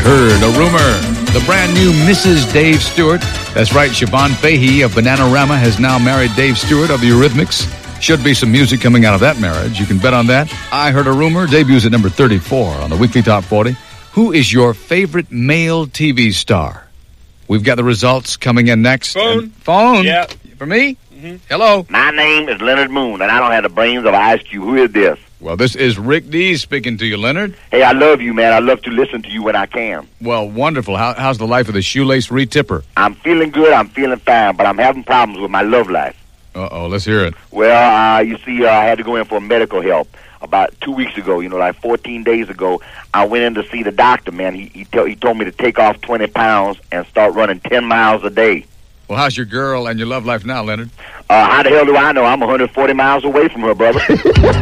heard a rumor. The brand new Mrs. Dave Stewart. That's right, Siobhan Fahey of Bananarama has now married Dave Stewart of the Eurythmics. Should be some music coming out of that marriage. You can bet on that. I Heard a Rumor debuts at number 34 on the Weekly Top 40. Who is your favorite male TV star? We've got the results coming in next. Phone? Yeah. For me? Mm-hmm. Hello. My name is Leonard Moon, and I don't have the brains of Ice Cube. Who is this? Well, this is Rick D speaking to you, Leonard. Hey, I love you, man. I love to listen to you when I can. Well, wonderful. How's the life of the shoelace retipper? I'm feeling good. I'm feeling fine, but I'm having problems with my love life. Uh-oh, let's hear it. Well, you see, I had to go in for medical help about 2 weeks ago. Like 14 days ago, I went in to see the doctor, man. He told me to take off 20 pounds and start running 10 miles a day. Well, how's your girl and your love life now, Leonard? How the hell do I know? I'm 140 miles away from her, brother.